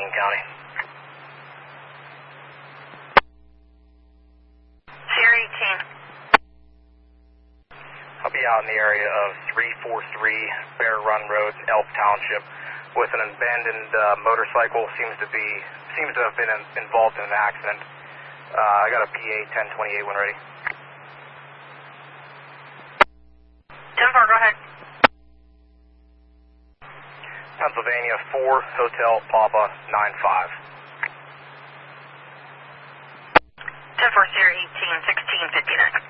King County. Sierra 18. I'll be out in the area of 343 Bear Run Road, Elk Township, with an abandoned motorcycle. Seems to have been involved in an accident. I got a PA 1028 when ready. 10-4, go ahead. Pennsylvania 4, Hotel Papa 95. 10-4, Sierra 18, 1659.